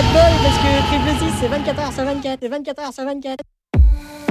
pas de bol parce que triple 6 c'est 24h sur 24 et 24h sur 24.